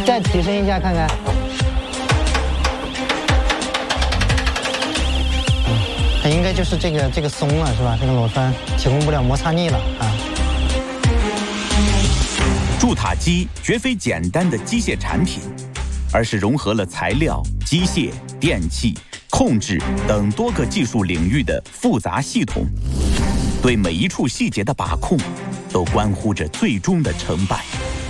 再提升一下看看。它应该就是这个松了是吧？这个螺栓提供不了摩擦力了啊。 铸塔机绝非简单的机械产品，而是融合了材料、机械、电器、控制等多个技术领域的复杂系统。对每一处细节的把控，都关乎着最终的成败。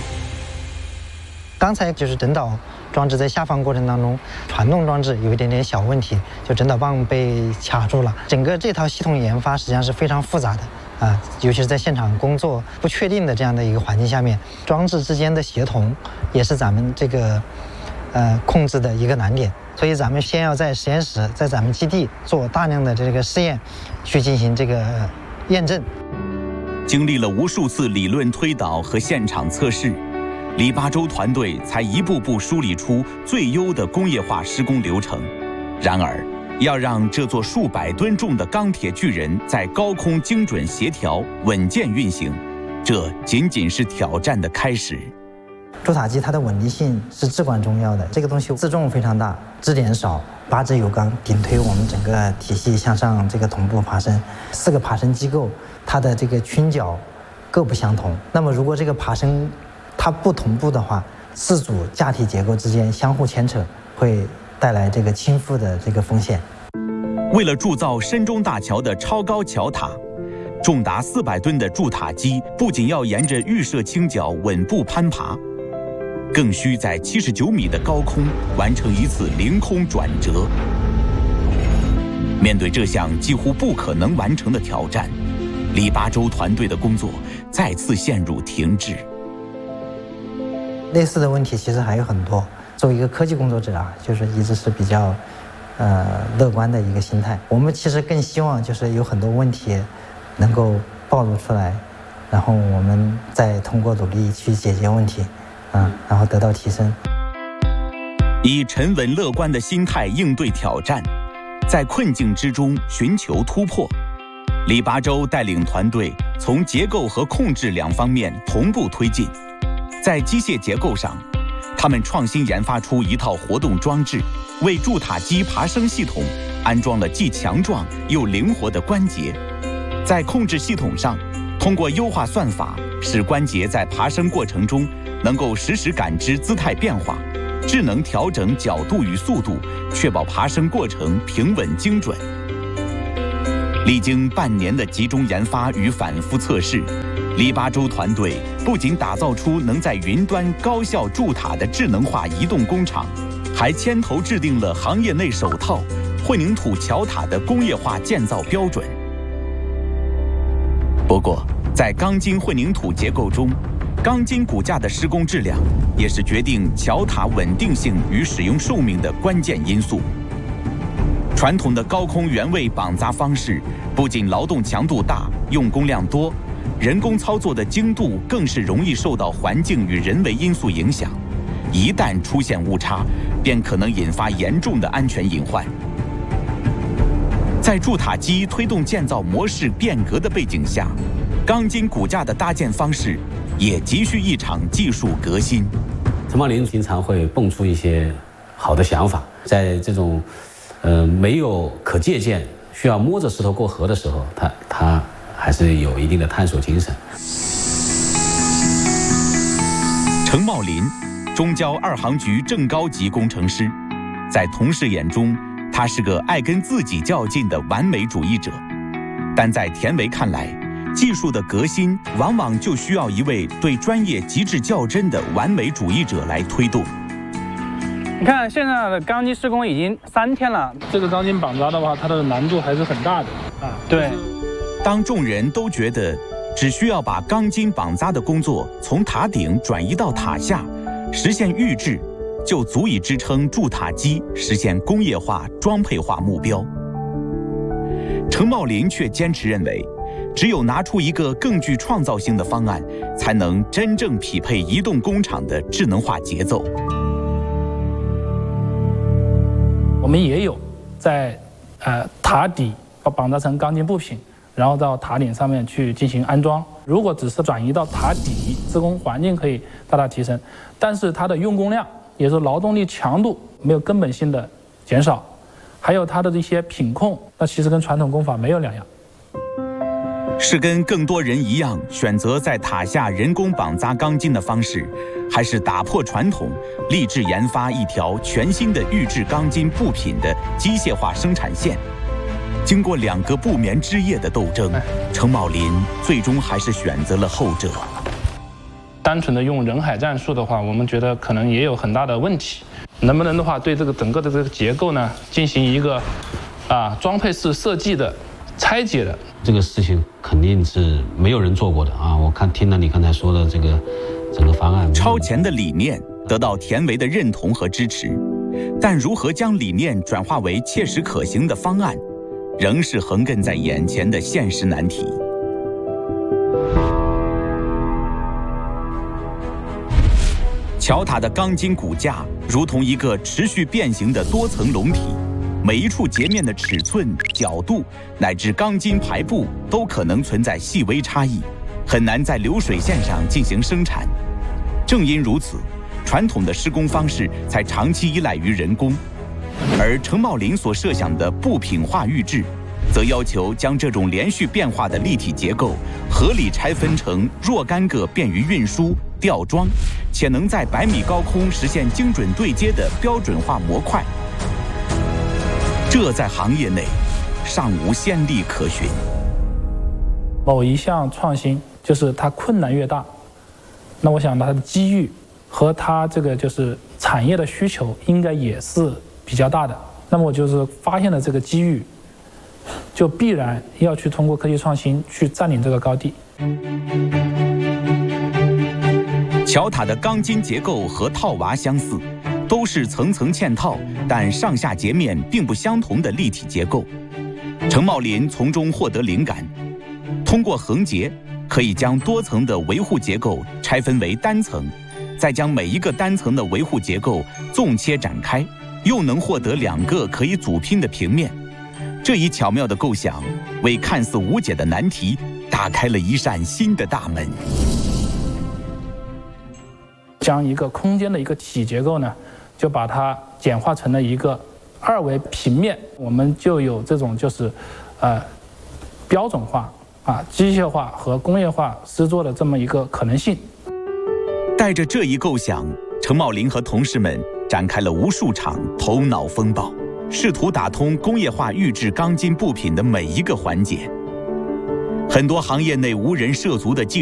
刚才就是整导装置在下放过程当中，传动装置有一点点小问题，就整导棒被卡住了。整个这套系统研发实际上是非常复杂的啊，尤其是在现场工作不确定的这样的一个环境下面，装置之间的协同也是咱们这个控制的一个难点。所以咱们先要在实验室，在咱们基地做大量的这个试验，去进行这个验证。 经历了无数次理论推导和现场测试，李八洲团队才一步步梳理出最优的工业化施工流程。然而，要让这座数百吨重的钢铁巨人在高空精准协调、稳健运行，这仅仅是挑战的开始。 铸塔机它的稳定性是至关重要的，这个东西自重非常大，支点少，8支油缸顶推我们整个体系向上这个同步爬升，4个爬升机构它的这个倾角各不相同。那么如果这个爬升它不同步的话，4组架体结构之间相互牵扯，会带来这个倾覆的这个风险。 为了铸造深中大桥的超高桥塔，重达400吨的铸塔机不仅要沿着预设倾角稳步攀爬，更需在79米的高空完成一次凌空转折。面对这项几乎不可能完成的挑战，李八洲团队的工作再次陷入停滞。 类似的问题其实还有很多。作为一个科技工作者啊，就是一直是比较乐观的一个心态。我们其实更希望就是有很多问题能够暴露出来，然后我们再通过努力去解决问题，然后得到提升。 以沉稳乐观的心态应对挑战，在困境之中寻求突破。李八洲带领团队从结构和控制两方面同步推进。在机械结构上，他们创新研发出一套活动装置，为铸塔机爬升系统安装了既强壮又灵活的关节。在控制系统上，通过优化算法，使关节在爬升过程中能够实时感知姿态变化，智能调整角度与速度，确保爬升过程平稳精准。历经半年的集中研发与反复测试，李八洲团队不仅打造出能在云端高效铸塔的智能化移动工厂，还牵头制定了行业内首套混凝土桥塔的工业化建造标准。不过，在钢筋混凝土结构中，钢筋骨架的施工质量也是决定桥塔稳定性与使用寿命的关键因素。传统的高空原位绑扎方式不仅劳动强度大、用工量多，人工操作的精度更是容易受到环境与人为因素影响，一旦出现误差，便可能引发严重的安全隐患。在铸塔机推动建造模式变革的背景下，钢筋骨架的搭建方式也急需一场技术革新。 陈茂林经常会蹦出一些好的想法，在这种没有可借鉴、需要摸着石头过河的时候，他还是有一定的探索精神。 程茂林，中交2航局正高级工程师，在同事眼中，他是个爱跟自己较劲的完美主义者。但在田维看来，技术的革新往往就需要一位对专业极致较真的完美主义者来推动。 你看现在的钢筋施工已经3天了， 这个钢筋绑扎的话，它的难度还是很大的啊。 对， 当众人都觉得只需要把钢筋绑扎的工作从塔顶转移到塔下，实现预制，就足以支撑铸塔机实现工业化、装配化目标。程茂林却坚持认为，只有拿出一个更具创造性的方案，才能真正匹配移动工厂的智能化节奏。 我们也有在塔底绑扎成钢筋部品， 然后到塔顶上面去进行安装。如果只是转移到塔底，施工环境可以大大提升，但是它的用工量，也就是劳动力强度没有根本性的减少，还有它的一些品控，那其实跟传统工法没有两样。 是跟更多人一样选择在塔下人工绑扎钢筋的方式，还是打破传统，立志研发一条全新的预制钢筋部品的机械化生产线？经过2个不眠之夜的斗争，程茂林最终还是选择了后者。 单纯的用人海战术的话，我们觉得可能也有很大的问题。能不能的话，对这个整个的这个结构呢，进行一个装配式设计的拆解的？ 这个事情肯定是没有人做过的啊！我听了你刚才说的这个整个方案， 超前的理念得到田维的认同和支持，但如何将理念转化为切实可行的方案，仍是横亘在眼前的现实难题。桥塔的钢筋骨架如同一个持续变形的多层笼体，每一处截面的尺寸、角度乃至钢筋排布都可能存在细微差异，很难在流水线上进行生产。正因如此，传统的施工方式才长期依赖于人工，而程茂林所设想的部品化预制，则要求将这种连续变化的立体结构合理拆分成若干个便于运输、吊装，且能在100米高空实现精准对接的标准化模块。这在行业内尚无先例可循。 某一项创新就是它困难越大，那我想它的机遇和它这个就是产业的需求应该也是比较大的。那么我就是发现了这个机遇，就必然要去通过科技创新去占领这个高地。 桥塔的钢筋结构和套娃相似，都是层层嵌套，但上下截面并不相同的立体结构。程茂林从中获得灵感，通过横截可以将多层的维护结构拆分为单层，再将每一个单层的维护结构纵切展开，又能获得2个可以组拼的平面。这一巧妙的构想，为看似无解的难题打开了一扇新的大门。 将一个空间的一个体结构呢，就把它简化成了一个2维平面，我们就有这种就是标准化机械化和工业化施作的这么一个可能性。 带着这一构想，程茂林和同事们展开了无数场头脑风暴，试图打通工业化预制钢筋部品的每一个环节。很多行业内无人涉足的技术